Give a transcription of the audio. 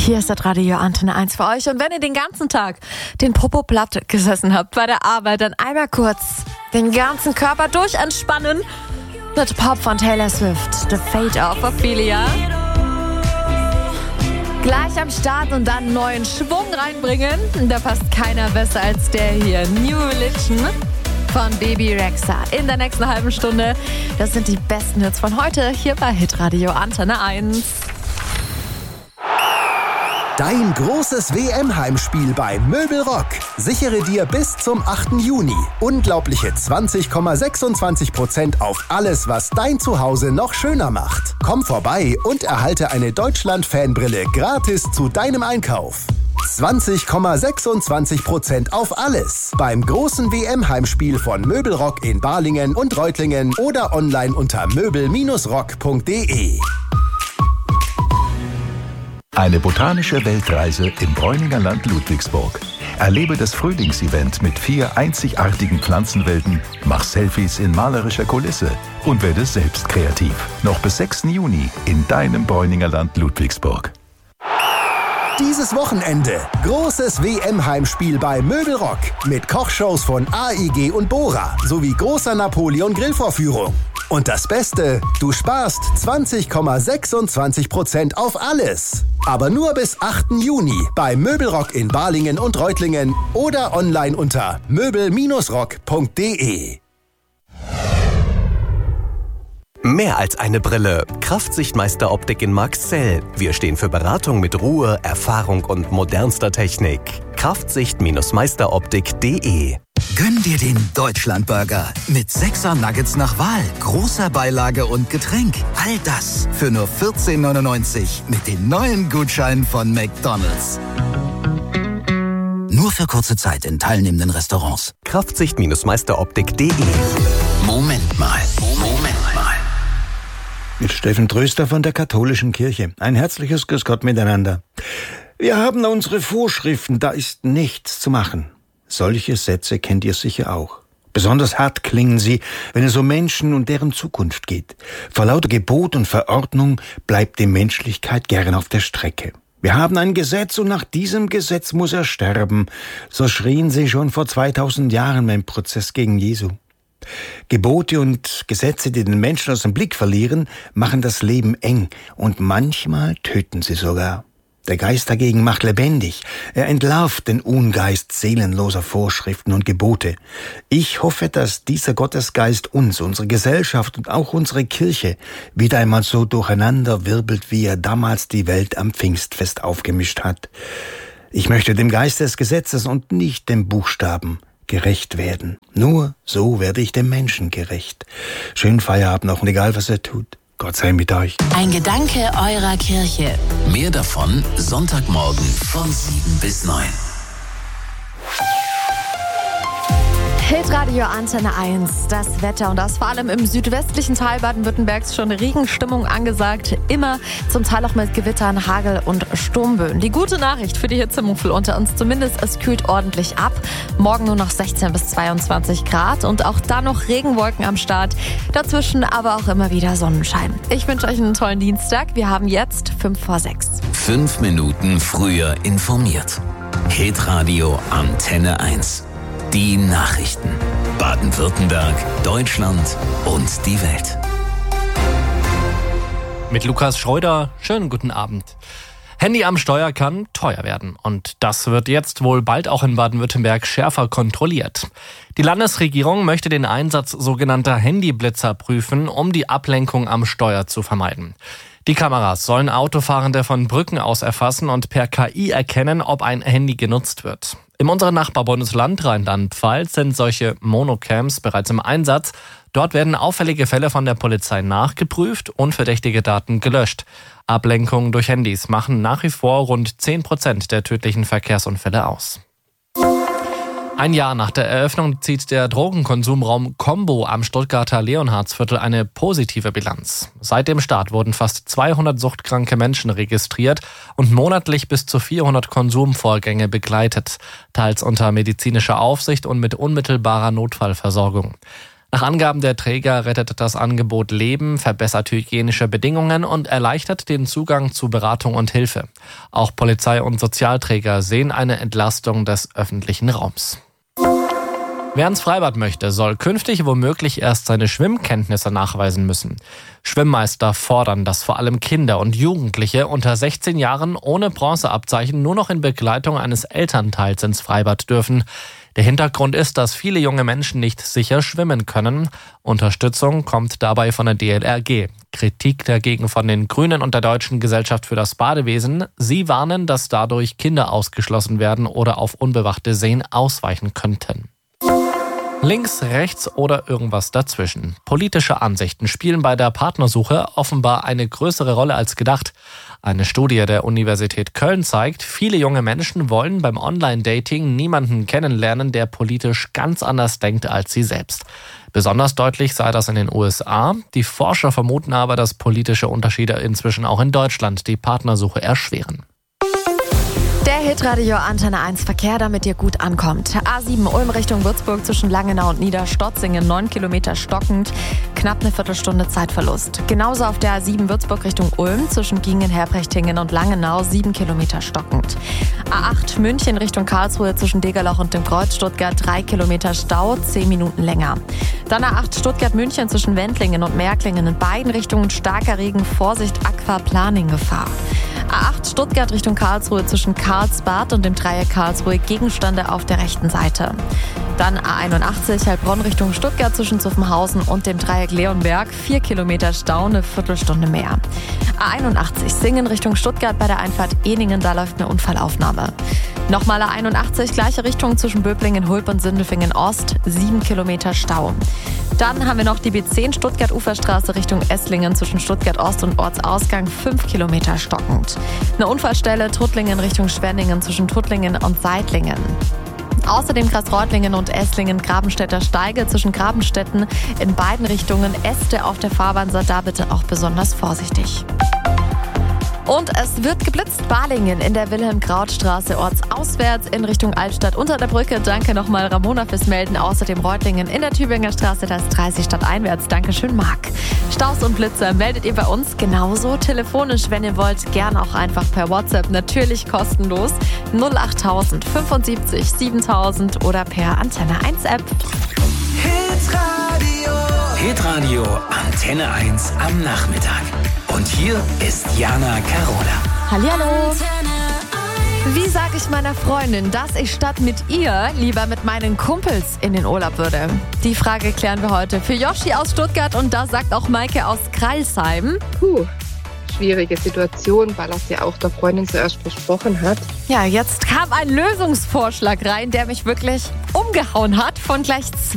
Hier ist das Radio Antenne 1 für euch. Und wenn ihr den ganzen Tag den Popo platt gesessen habt bei der Arbeit, dann einmal kurz den ganzen Körper durchentspannen mit Pop von Taylor Swift, The Fate of Ophelia. Gleich am Start und dann neuen Schwung reinbringen. Da passt keiner besser als der hier. New Religion von Baby Rexha. In der nächsten halben Stunde. Das sind die besten Hits von heute hier bei Hitradio Antenne 1. Dein großes WM-Heimspiel bei Möbelrock. Sichere dir bis zum 8. Juni unglaubliche 20,26% auf alles, was dein Zuhause noch schöner macht. Komm vorbei und erhalte eine Deutschland-Fanbrille gratis zu deinem Einkauf. 20,26% auf alles beim großen WM-Heimspiel von Möbelrock in Balingen und Reutlingen oder online unter möbel-rock.de. Eine botanische Weltreise im Bräuninger Land Ludwigsburg. Erlebe das Frühlingsevent mit 4 einzigartigen Pflanzenwelten, mach Selfies in malerischer Kulisse und werde selbst kreativ. Noch bis 6. Juni in deinem Bräuninger Land Ludwigsburg. Dieses Wochenende großes WM-Heimspiel bei Möbelrock mit Kochshows von AEG und Bora sowie großer Napoleon-Grillvorführung. Und das Beste, du sparst 20,26% auf alles. Aber nur bis 8. Juni bei Möbelrock in Balingen und Reutlingen oder online unter möbel-rock.de. Mehr als eine Brille. Kraftsichtmeister Optik in Marxzell. Wir stehen für Beratung mit Ruhe, Erfahrung und modernster Technik. Kraftsicht-meisteroptik.de. Gönn dir den Deutschlandburger mit 6er Nuggets nach Wahl, großer Beilage und Getränk. All das für nur 14,99 mit den neuen Gutscheinen von McDonald's. Nur für kurze Zeit in teilnehmenden Restaurants. Kraftsicht-meisteroptik.de. Moment mal. Mit Steffen Tröster von der Katholischen Kirche. Ein herzliches Grüß Gott miteinander. Wir haben unsere Vorschriften, da ist nichts zu machen. Solche Sätze kennt ihr sicher auch. Besonders hart klingen sie, wenn es um Menschen und deren Zukunft geht. Vor lauter Gebot und Verordnung bleibt die Menschlichkeit gern auf der Strecke. Wir haben ein Gesetz und nach diesem Gesetz muss er sterben. So schrien sie schon vor 2000 Jahren beim Prozess gegen Jesu. Gebote und Gesetze, die den Menschen aus dem Blick verlieren, machen das Leben eng und manchmal töten sie sogar. Der Geist dagegen macht lebendig. Er entlarvt den Ungeist seelenloser Vorschriften und Gebote. Ich hoffe, dass dieser Gottesgeist uns, unsere Gesellschaft und auch unsere Kirche wieder einmal so durcheinander wirbelt, wie er damals die Welt am Pfingstfest aufgemischt hat. Ich möchte dem Geist des Gesetzes und nicht dem Buchstaben gerecht werden. Nur so werde ich dem Menschen gerecht. Schönen Feierabend noch und egal, was er tut. Gott sei mit euch. Ein Gedanke eurer Kirche. Mehr davon Sonntagmorgen von 7 bis 9. Hitradio Antenne 1, das Wetter und das vor allem im südwestlichen Teil Baden-Württembergs schon Regenstimmung angesagt. Immer zum Teil auch mit Gewittern, Hagel und Sturmböen. Die gute Nachricht für die Hitzemuffel unter uns zumindest, es kühlt ordentlich ab. Morgen nur noch 16 bis 22 Grad und auch da noch Regenwolken am Start. Dazwischen aber auch immer wieder Sonnenschein. Ich wünsche euch einen tollen Dienstag. Wir haben jetzt 5:05. 5 Minuten früher informiert. Hitradio Antenne 1. Die Nachrichten. Baden-Württemberg, Deutschland und die Welt. Mit Lukas Schreuder, schönen guten Abend. Handy am Steuer kann teuer werden und das wird jetzt wohl bald auch in Baden-Württemberg schärfer kontrolliert. Die Landesregierung möchte den Einsatz sogenannter Handyblitzer prüfen, um die Ablenkung am Steuer zu vermeiden. Die Kameras sollen Autofahrende von Brücken aus erfassen und per KI erkennen, ob ein Handy genutzt wird. In unserem Nachbarbundesland Rheinland-Pfalz sind solche Monocams bereits im Einsatz. Dort werden auffällige Fälle von der Polizei nachgeprüft und verdächtige Daten gelöscht. Ablenkungen durch Handys machen nach wie vor rund 10% der tödlichen Verkehrsunfälle aus. Ein Jahr nach der Eröffnung zieht der Drogenkonsumraum Combo am Stuttgarter Leonhardsviertel eine positive Bilanz. Seit dem Start wurden fast 200 suchtkranke Menschen registriert und monatlich bis zu 400 Konsumvorgänge begleitet, teils unter medizinischer Aufsicht und mit unmittelbarer Notfallversorgung. Nach Angaben der Träger rettet das Angebot Leben, verbessert hygienische Bedingungen und erleichtert den Zugang zu Beratung und Hilfe. Auch Polizei und Sozialträger sehen eine Entlastung des öffentlichen Raums. Wer ins Freibad möchte, soll künftig womöglich erst seine Schwimmkenntnisse nachweisen müssen. Schwimmmeister fordern, dass vor allem Kinder und Jugendliche unter 16 Jahren ohne Bronzeabzeichen nur noch in Begleitung eines Elternteils ins Freibad dürfen. Der Hintergrund ist, dass viele junge Menschen nicht sicher schwimmen können. Unterstützung kommt dabei von der DLRG. Kritik dagegen von den Grünen und der Deutschen Gesellschaft für das Badewesen. Sie warnen, dass dadurch Kinder ausgeschlossen werden oder auf unbewachte Seen ausweichen könnten. Links, rechts oder irgendwas dazwischen. Politische Ansichten spielen bei der Partnersuche offenbar eine größere Rolle als gedacht. Eine Studie der Universität Köln zeigt, viele junge Menschen wollen beim Online-Dating niemanden kennenlernen, der politisch ganz anders denkt als sie selbst. Besonders deutlich sei das in den USA. Die Forscher vermuten aber, dass politische Unterschiede inzwischen auch in Deutschland die Partnersuche erschweren. Der Hitradio Antenne 1 Verkehr, damit ihr gut ankommt. A7 Ulm Richtung Würzburg zwischen Langenau und Niederstotzingen, 9 Kilometer stockend, knapp eine Viertelstunde Zeitverlust. Genauso auf der A7 Würzburg Richtung Ulm zwischen Gingen, Herprechtingen und Langenau, 7 Kilometer stockend. A8 München Richtung Karlsruhe zwischen Degerloch und dem Kreuz Stuttgart, 3 Kilometer Stau, 10 Minuten länger. Dann A8 Stuttgart München zwischen Wendlingen und Märklingen, in beiden Richtungen starker Regen, Vorsicht Aquaplaning-Gefahr. A8 Stuttgart Richtung Karlsruhe zwischen Karlsbad und dem Dreieck Karlsruhe, Gegenstände auf der rechten Seite. Dann A81 Heilbronn Richtung Stuttgart zwischen Zuffenhausen und dem Dreieck Leonberg, 4 Kilometer Stau, eine Viertelstunde mehr. A81 Singen Richtung Stuttgart bei der Einfahrt Ehningen, da läuft eine Unfallaufnahme. Nochmal A81, gleiche Richtung zwischen Böblingen, Hulb und Sindelfingen Ost, 7 Kilometer Stau. Dann haben wir noch die B10 Stuttgart-Uferstraße Richtung Esslingen zwischen Stuttgart Ost und Ortsausgang, 5 Kilometer stockend. Eine Unfallstelle Tuttlingen Richtung Schwenningen zwischen Tuttlingen und Seidlingen. Außerdem Kreis-Reutlingen und Esslingen, Grabenstädter Steige zwischen Grabenstädten in beiden Richtungen, Äste auf der Fahrbahn, seid da bitte auch besonders vorsichtig. Und es wird geblitzt. Balingen in der Wilhelm-Kraut-Straße ortsauswärts in Richtung Altstadt unter der Brücke. Danke nochmal Ramona fürs Melden. Außerdem Reutlingen in der Tübinger Straße, das 30 stadteinwärts. Dankeschön Marc. Staus und Blitzer meldet ihr bei uns genauso telefonisch, wenn ihr wollt. Gerne auch einfach per WhatsApp, natürlich kostenlos. 08000 75 7000 oder per Antenne 1 App. Hitradio Antenne 1 am Nachmittag. Und hier ist Jana Carola. Hallihallo. Wie sage ich meiner Freundin, dass ich statt mit ihr lieber mit meinen Kumpels in den Urlaub würde? Die Frage klären wir heute für Joschi aus Stuttgart und da sagt auch Maike aus Crailsheim. Schwierige Situation, weil er es ja auch der Freundin zuerst versprochen hat. Ja, jetzt kam ein Lösungsvorschlag rein, der mich wirklich umgehauen hat von gleich